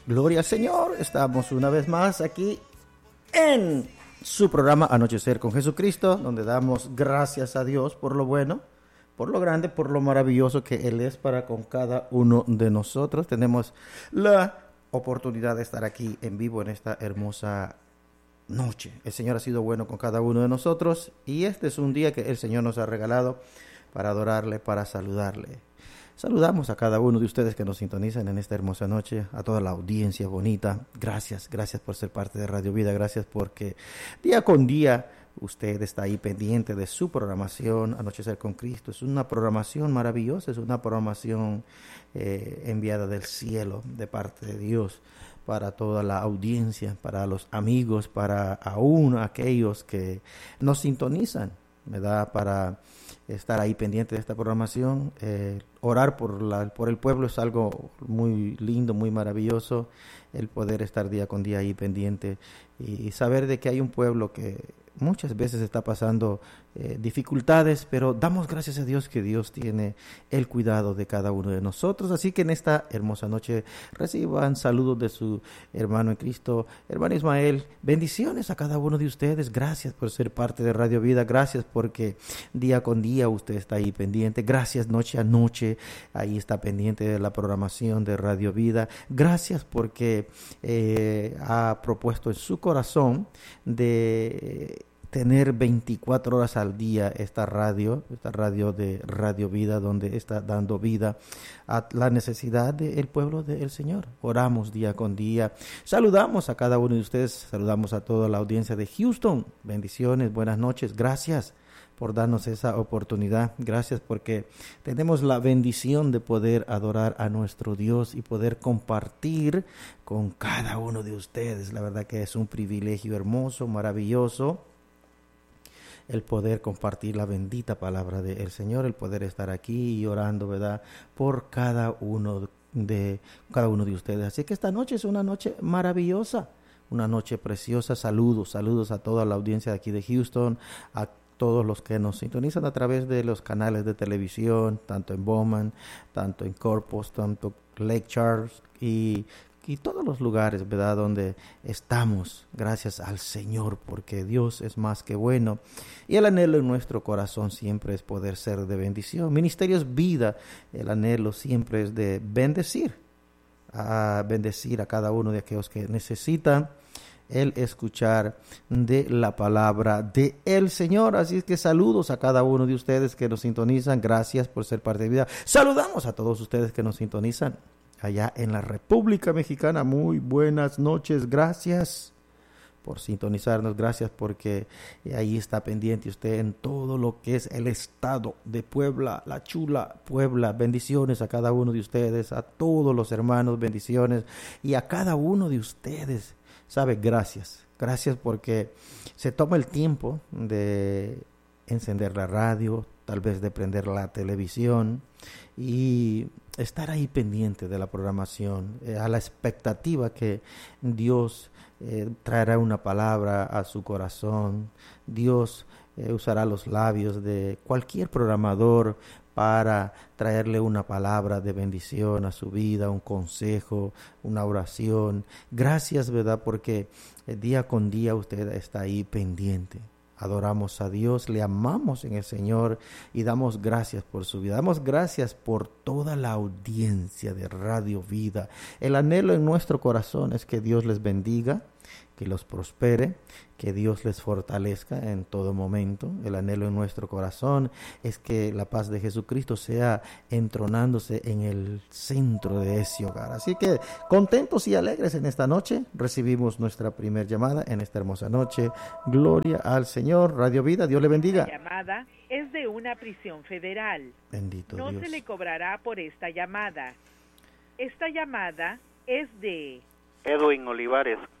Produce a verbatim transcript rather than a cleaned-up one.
Gloria al Señor, estamos una vez más aquí en su programa Anochecer con Jesucristo, donde damos gracias a Dios por lo bueno, por lo grande, por lo maravilloso que Él es para con cada uno de nosotros. Tenemos la oportunidad de estar aquí en vivo en esta hermosa noche. El Señor ha sido bueno con cada uno de nosotros y este es un día que el Señor nos ha regalado para adorarle, para saludarle. Saludamos a cada uno de ustedes que nos sintonizan en esta hermosa noche, a toda la audiencia bonita. Gracias, gracias por ser parte de Radio Vida, gracias porque día con día usted está ahí pendiente de su programación Anochecer con Cristo. Es una programación maravillosa, es una programación eh, enviada del cielo, de parte de Dios, para toda la audiencia, para los amigos, para aún aquellos que nos sintonizan, ¿verdad? Para estar ahí pendiente de esta programación. Eh, orar por, la, por el pueblo es algo muy lindo, muy maravilloso, el poder estar día con día ahí pendiente y saber de que hay un pueblo que muchas veces está pasando eh, dificultades, pero damos gracias a Dios que Dios tiene el cuidado de cada uno de nosotros. Así que en esta hermosa noche reciban saludos de su hermano en Cristo, hermano Ismael. Bendiciones a cada uno de ustedes. Gracias por ser parte de Radio Vida. Gracias porque día con día usted está ahí pendiente. Gracias noche a noche. Ahí está pendiente de la programación de Radio Vida. Gracias porque eh, ha propuesto en su corazón de tener veinticuatro horas al día esta radio, esta radio de Radio Vida, donde está dando vida a la necesidad del pueblo del Señor. Oramos día con día. Saludamos a cada uno de ustedes, saludamos a toda la audiencia de Houston. Bendiciones, buenas noches, gracias por darnos esa oportunidad. Gracias porque tenemos la bendición de poder adorar a nuestro Dios y poder compartir con cada uno de ustedes. La verdad que es un privilegio hermoso, maravilloso, el poder compartir la bendita palabra del Señor, el poder estar aquí y orando, ¿verdad?, por cada uno de cada uno de ustedes. Así que esta noche es una noche maravillosa, una noche preciosa. Saludos, saludos a toda la audiencia de aquí de Houston, a todos los que nos sintonizan a través de los canales de televisión, tanto en Bowman, tanto en Corpus, tanto Lake Charles y y todos los lugares, ¿verdad?, donde estamos. Gracias al Señor, porque Dios es más que bueno. Y el anhelo en nuestro corazón siempre es poder ser de bendición. Ministerios Vida, el anhelo siempre es de bendecir, a bendecir a cada uno de aquellos que necesitan el escuchar de la palabra de el Señor. Así es que saludos a cada uno de ustedes que nos sintonizan. Gracias por ser parte de Vida. Saludamos a todos ustedes que nos sintonizan allá en la República Mexicana. Muy buenas noches, gracias por sintonizarnos, gracias porque ahí está pendiente usted en todo lo que es el estado de Puebla, la chula Puebla. Bendiciones a cada uno de ustedes, a todos los hermanos, bendiciones, y a cada uno de ustedes, sabe, gracias, gracias porque se toma el tiempo de encender la radio, tal vez de prender la televisión y estar ahí pendiente de la programación, eh, a la expectativa que Dios eh, traerá una palabra a su corazón. Dios eh, usará los labios de cualquier programador para traerle una palabra de bendición a su vida, un consejo, una oración. Gracias, ¿verdad?, porque eh, día con día usted está ahí pendiente. Adoramos a Dios, le amamos en el Señor y damos gracias por su vida. Damos gracias por toda la audiencia de Radio Vida. El anhelo en nuestro corazón es que Dios les bendiga, que los prospere, que Dios les fortalezca en todo momento. El anhelo en nuestro corazón es que la paz de Jesucristo sea entronándose en el centro de ese hogar. Así que contentos y alegres en esta noche, recibimos nuestra primer llamada en esta hermosa noche. Gloria al Señor. Radio Vida, Dios le bendiga. La llamada es de una prisión federal. Bendito no Dios. se le cobrará por esta llamada. Esta llamada es de Edwin Olivares.